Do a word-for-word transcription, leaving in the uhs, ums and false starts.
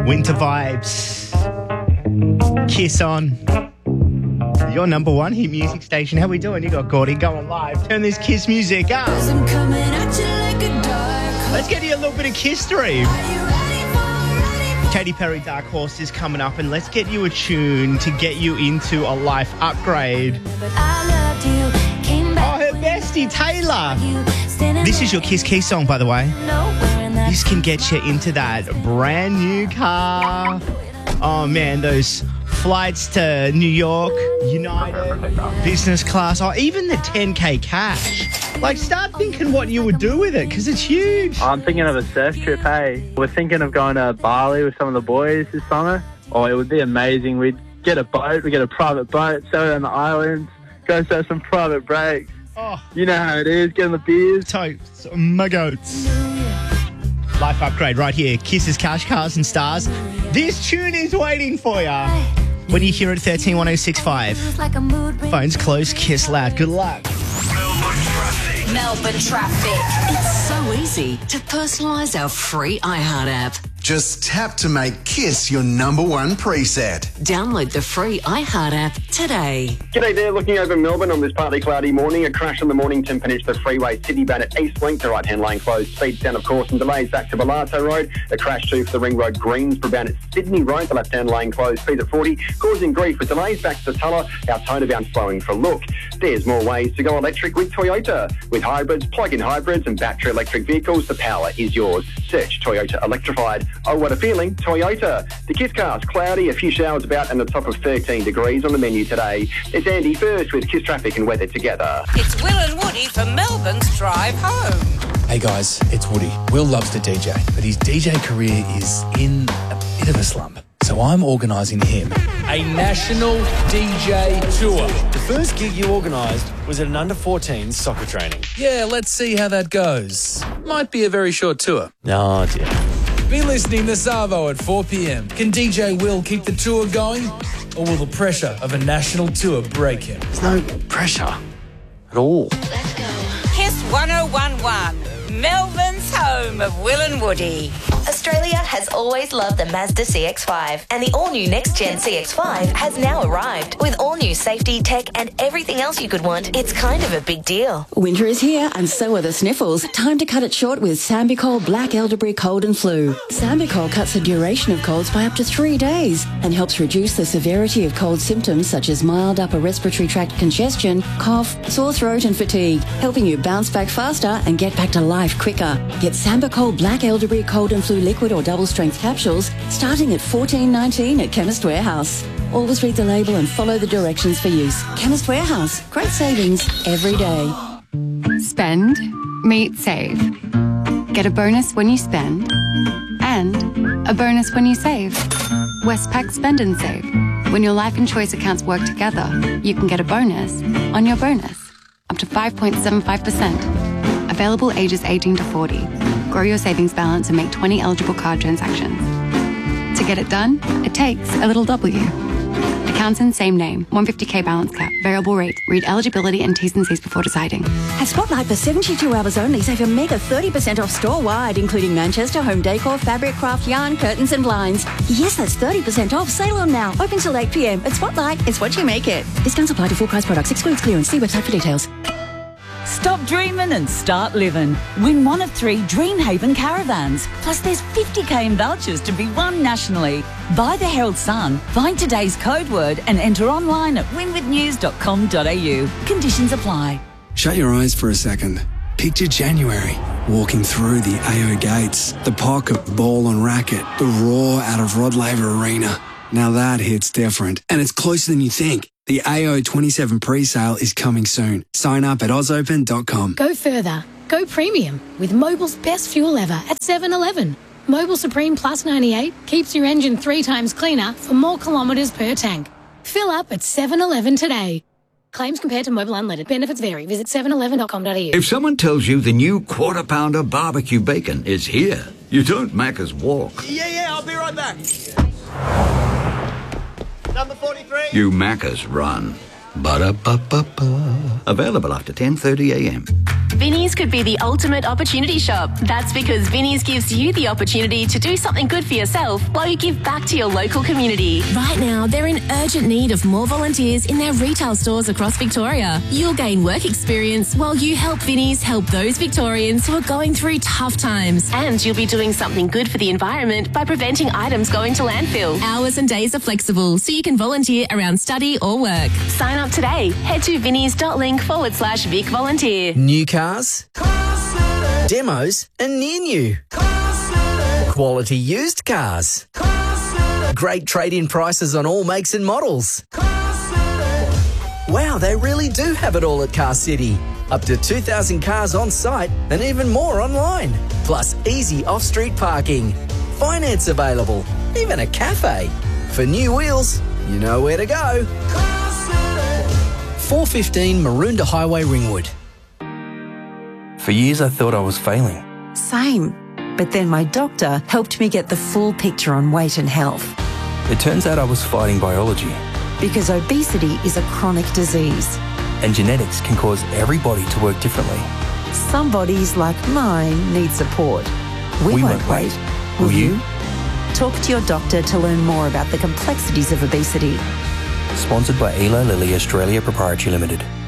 Winter vibes. Kiss on. Your number one hit music station. How we doing? You got Gordy going live. Turn this Kiss music up. Let's get you a little bit of Kiss stream. Katy Perry, Dark Horse is coming up, and let's get you a tune to get you into a life upgrade. Oh, her bestie, Taylor. This is your Kiss Key song, by the way. This can get you into that brand new car. Oh, man, those flights to New York, United, business class, or even the ten K cash. Like, start thinking what you would do with it, because it's huge. I'm thinking of a surf trip, hey. We're thinking of going to Bali with some of the boys this summer. Oh, it would be amazing. We'd get a boat, we'd get a private boat, sail down the islands, go surf some private breaks. Oh. You know how it is, getting the beers. Totes, my goats. Life upgrade right here. Kisses, Cash, Cars and Stars. This tune is waiting for you. When you hear it, thirteen one oh six five. Phones closed, Kiss loud. Good luck. Melbourne traffic. Melbourne traffic. It's so easy to personalise our free iHeart app. Just tap to make Kiss your number one preset. Download the free iHeart app today. G'day there, looking over Melbourne on this partly cloudy morning. A crash on the Mornington Peninsula Freeway, City Banner East Link, the right-hand lane closed. Speeds down, of course, and delays back to Bellato Road. A crash too for the Ring Road Greensboro bound at Sydney Road, the left-hand lane closed. Speeds at forty, causing grief with delays back to Tulla. Our toner bound flowing for a look. There's more ways to go electric with Toyota. With hybrids, plug-in hybrids and battery electric vehicles, the power is yours. Search Toyota Electrified. Oh, what a feeling, Toyota. The Kiss Cast, cloudy, a few showers about and a top of thirteen degrees on the menu today. It's Andy first with Kiss Traffic and weather together. It's Will and Woody for Melbourne's Drive Home. Hey guys, it's Woody. Will loves to D J, but his D J career is in a bit of a slump. So I'm organising him a national D J tour. The first gig you organised was at an under fourteens soccer training. Yeah, let's see how that goes. Might be a very short tour. Oh dear. Be listening to Savo at four p.m. Can D J Will keep the tour going, or will the pressure of a national tour break him? There's no pressure at all. Let's go. Kiss one oh one one, Melbourne's home of Will and Woody. Australia has always loved the Mazda C X five, and the all-new next-gen C X five has now arrived. With all-new safety, tech, and everything else you could want, it's kind of a big deal. Winter is here, and so are the sniffles. Time to cut it short with Sambicol Black Elderberry Cold and Flu. Sambicol cuts the duration of colds by up to three days and helps reduce the severity of cold symptoms such as mild upper respiratory tract congestion, cough, sore throat, and fatigue, helping you bounce back faster and get back to life quicker. Get Sambicol Black Elderberry Cold and Flu liquid or double strength capsules starting at fourteen nineteen at Chemist Warehouse. Always read the label and follow the directions for use. Chemist Warehouse. Great savings every day. Spend, meet, save. Get a bonus when you spend and a bonus when you save. Westpac Spend and Save. When your life and choice accounts work together, you can get a bonus on your bonus. Up to five point seven five percent. Available ages eighteen to forty. Grow your savings balance and make twenty eligible card transactions. To get it done, it takes a little W. Accounts in same name, one hundred fifty k balance cap, variable rate. Read eligibility and T's and C's before deciding. At Spotlight for seventy-two hours only, save a mega thirty percent off store-wide, including Manchester, home decor, fabric, craft, yarn, curtains and blinds. Yes, that's thirty percent off. Sale on now. Open till eight p.m. At Spotlight, it's what you make it. Discounts apply to full price products. Excludes clearance. See website for details. Stop dreaming and start living. Win one of three Dreamhaven caravans. Plus there's fifty k in vouchers to be won nationally. Buy the Herald Sun, find today's code word and enter online at win with news dot com dot a u. Conditions apply. Shut your eyes for a second. Picture January, walking through the A O gates, the pocket ball and racket, the roar out of Rod Laver Arena. Now that hits different, and it's closer than you think. The A O twenty-seven pre-sale is coming soon. Sign up at oz open dot com. Go further. Go premium with Mobil's best fuel ever at seven eleven. Mobil Supreme Plus ninety-eight keeps your engine three times cleaner for more kilometres per tank. Fill up at seven eleven today. Claims compared to Mobil Unleaded. Benefits vary. Visit seven eleven dot com dot a u. If someone tells you the new Quarter Pounder barbecue bacon is here, you don't Macca's walk. Yeah, yeah, I'll be right back. Number forty-three. You Macca's run. Ba-da-ba-ba-ba. Available after ten thirty a m. Vinnie's could be the ultimate opportunity shop. That's because Vinnie's gives you the opportunity to do something good for yourself while you give back to your local community. Right now, they're in urgent need of more volunteers in their retail stores across Victoria. You'll gain work experience while you help Vinnie's help those Victorians who are going through tough times. And you'll be doing something good for the environment by preventing items going to landfill. Hours and days are flexible, so you can volunteer around study or work. Sign up today. Head to vinnies.link forward slash Vic Volunteer. New cars, demos and near new, quality used cars, great trade-in prices on all makes and models. Wow, they really do have it all at Car City. Up to two thousand cars on site and even more online. Plus easy off-street parking, finance available, even a cafe. For new wheels, you know where to go. four fifteen Maroondah Highway, Ringwood. For years I thought I was failing. Same. But then my doctor helped me get the full picture on weight and health. It turns out I was fighting biology. Because obesity is a chronic disease. And genetics can cause every body to work differently. Some bodies, like mine, need support. We, we won't, won't wait. wait. Will, Will you? you? Talk to your doctor to learn more about the complexities of obesity. Sponsored by Eli Lilly Australia Proprietary Limited.